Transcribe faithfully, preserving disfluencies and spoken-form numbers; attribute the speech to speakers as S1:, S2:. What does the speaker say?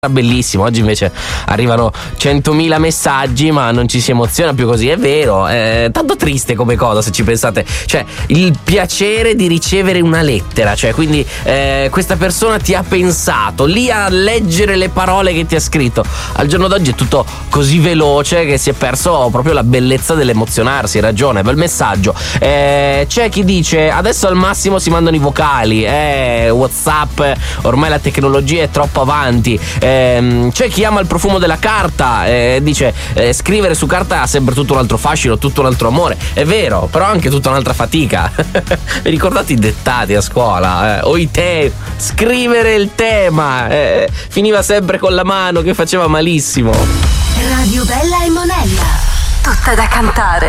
S1: bellissimo. Oggi invece arrivano centomila messaggi ma non ci si emoziona più così, è vero, è tanto triste come cosa se ci pensate, cioè il piacere di ricevere una lettera, cioè quindi eh, questa persona ti ha pensato lì a leggere le parole che ti ha scritto. Al giorno d'oggi è tutto così veloce che si è perso proprio la bellezza dell'emozionarsi. Hai ragione, bel messaggio. Eh, c'è chi dice adesso al massimo si mandano i vocali, eh, WhatsApp, ormai la tecnologia è troppo avanti. eh, C'è chi ama il profumo della carta, eh, dice eh, scrivere su carta ha sempre tutto un altro fascino, tutto un altro amore. È vero, però anche tutta un'altra fatica. Vi ricordate i dettati a scuola? Eh? O i te, scrivere il tema, eh, finiva sempre con la mano che faceva malissimo.
S2: Radio Bella e Monella, tutta da cantare.